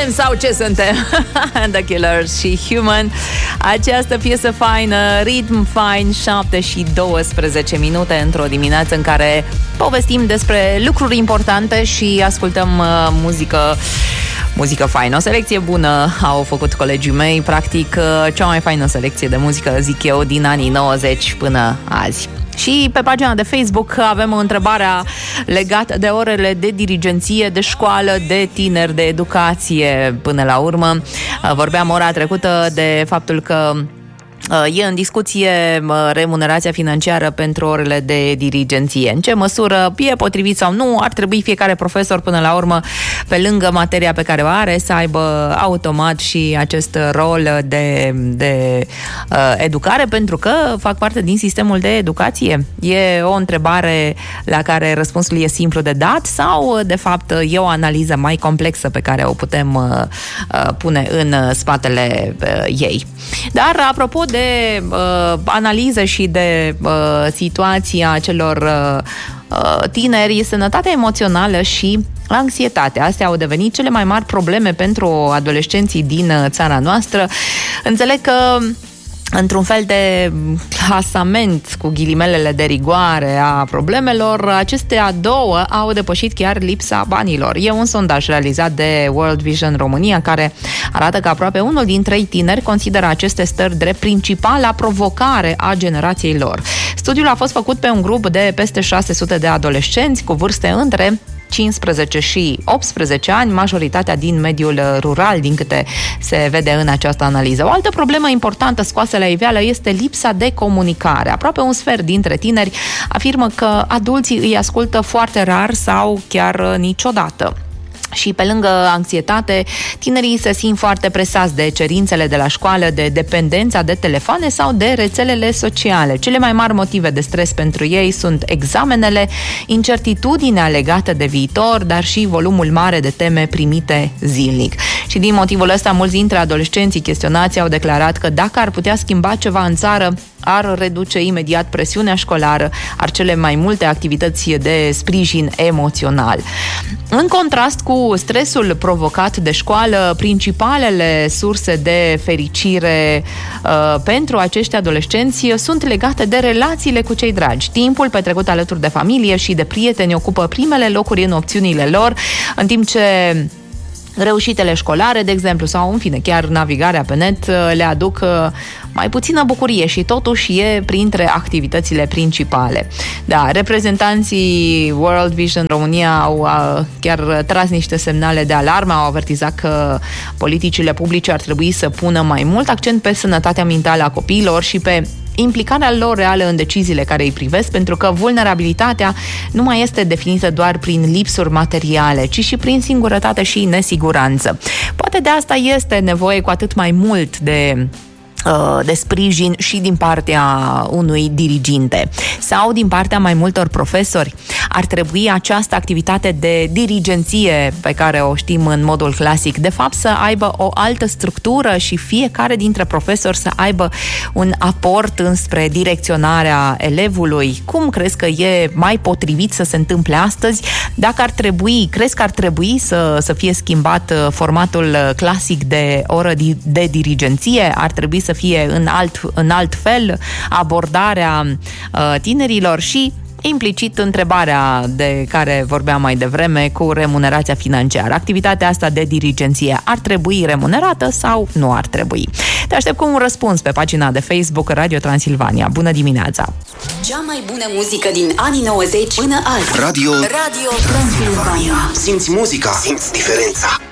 suntem sau ce suntem? The Killers și Human. Această piesă faină, ritm fain, 7 și 12 minute într-o dimineață în care povestim despre lucruri importante și ascultăm muzică faină. O selecție bună au făcut colegii mei, practic cea mai faină selecție de muzică, zic eu, din anii 90 până azi. Și pe pagina de Facebook avem o întrebare legată de orele de dirigenție, de școală, de tineri, de educație. Până la urmă, vorbeam ora trecută de faptul că e în discuție remunerația financiară pentru orele de dirigenție. În ce măsură e potrivit sau nu, ar trebui fiecare profesor până la urmă, pe lângă materia pe care o are, să aibă automat și acest rol de educare, pentru că fac parte din sistemul de educație? E o întrebare la care răspunsul e simplu de dat sau, de fapt, e o analiză mai complexă pe care o putem pune în spatele ei? Dar, apropo de analiză și de situația celor tineri, sănătatea emoțională și anxietatea. Astea au devenit cele mai mari probleme pentru adolescenții din țara noastră. Înțeleg că într-un fel de clasament cu ghilimelele de rigoare a problemelor, acestea două au depășit chiar lipsa banilor. E un sondaj realizat de World Vision România care arată că aproape unul din 3 tineri consideră aceste stări drept principala provocare a generației lor. Studiul a fost făcut pe un grup de peste 600 de adolescenți cu vârste între 15 și 18 ani, majoritatea din mediul rural, din câte se vede în această analiză. O altă problemă importantă scoasă la iveală este lipsa de comunicare. Aproape un sfert dintre tineri afirmă că adulții îi ascultă foarte rar sau chiar niciodată. Și pe lângă anxietate, tinerii se simt foarte presați de cerințele de la școală, de dependența de telefoane sau de rețelele sociale. Cele mai mari motive de stres pentru ei sunt examenele, incertitudinea legată de viitor, dar și volumul mare de teme primite zilnic. Și din motivul ăsta, mulți dintre adolescenții chestionați au declarat că dacă ar putea schimba ceva în țară, ar reduce imediat presiunea școlară, ar cele mai multe activități de sprijin emoțional. În contrast cu stresul provocat de școală, principalele surse de fericire pentru acești adolescenți sunt legate de relațiile cu cei dragi. Timpul petrecut alături de familie și de prieteni ocupă primele locuri în opțiunile lor, în timp ce reușitele școlare, de exemplu, sau în fine, chiar navigarea pe net le aduc mai puțină bucurie și totuși e printre activitățile principale. Da, reprezentanții World Vision România au chiar tras niște semnale de alarmă, au avertizat că politicile publice ar trebui să pună mai mult accent pe sănătatea mentală a copiilor și pe implicarea lor reală în deciziile care îi privesc, pentru că vulnerabilitatea nu mai este definită doar prin lipsuri materiale, ci și prin singurătate și nesiguranță. Poate de asta este nevoie cu atât mai mult de sprijin și din partea unui diriginte sau din partea mai multor profesori. Ar trebui această activitate de dirigenție pe care o știm în modul clasic, de fapt să aibă o altă structură și fiecare dintre profesori să aibă un aport înspre direcționarea elevului. Cum crezi că e mai potrivit să se întâmple astăzi? Dacă ar trebui, crezi că ar trebui să fie schimbat formatul clasic de oră de dirigenție? Ar trebui să fie în alt fel abordarea tinerilor și implicit întrebarea de care vorbeam mai devreme cu remunerația financiară. Activitatea asta de dirigenție ar trebui remunerată sau nu ar trebui? Te aștept cu un răspuns pe pagina de Facebook Radio Transilvania. Bună dimineața! Cea mai bună muzică din anii 90 până azi. Radio Transilvania. Simți muzica, simți diferența.